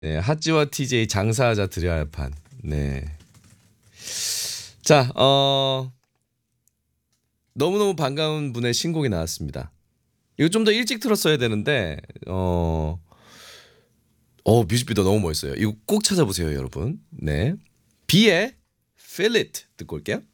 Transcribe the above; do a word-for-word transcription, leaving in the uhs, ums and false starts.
네, 핫지와 티제이 장사하자 드려야 할 판. 네. 자, 어 너무너무 반가운 분의 신곡이 나왔습니다. 이거 좀 더 일찍 들었어야 되는데 어, 어 뮤직비디오 너무 멋있어요. 이거 꼭 찾아보세요, 여러분. 네. 비의 Feel It 듣고 올게요.